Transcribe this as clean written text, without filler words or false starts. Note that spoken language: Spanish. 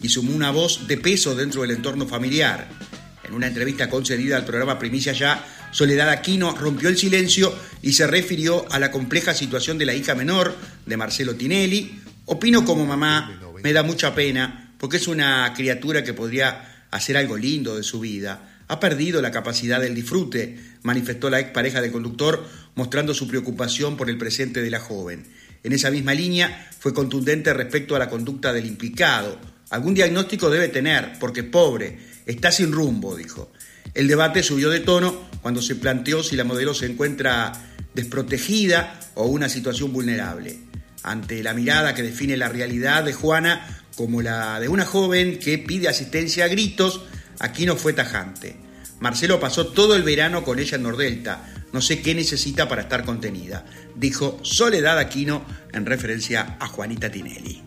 y sumó una voz de peso dentro del entorno familiar. En una entrevista concedida al programa Primicia Ya, Soledad Aquino rompió el silencio y se refirió a la compleja situación de la hija menor de Marcelo Tinelli. Opino como mamá, me da mucha pena, porque es una criatura que podría hacer algo lindo de su vida. Ha perdido la capacidad del disfrute, manifestó la expareja del conductor, mostrando su preocupación por el presente de la joven. En esa misma línea, fue contundente respecto a la conducta del implicado. Algún diagnóstico debe tener, porque es pobre, está sin rumbo, dijo. El debate subió de tono cuando se planteó si la modelo se encuentra desprotegida o una situación vulnerable. Ante la mirada que define la realidad de Juana como la de una joven que pide asistencia a gritos, Aquino fue tajante. Marcelo pasó todo el verano con ella en Nordelta. No sé qué necesita para estar contenida, dijo Soledad Aquino en referencia a Juanita Tinelli.